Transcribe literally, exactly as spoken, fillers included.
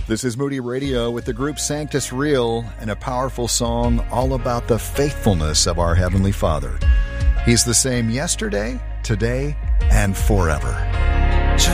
This is Moody Radio with the group Sanctus Real and a powerful song all about the faithfulness of our Heavenly Father. He's the same yesterday, today, and forever.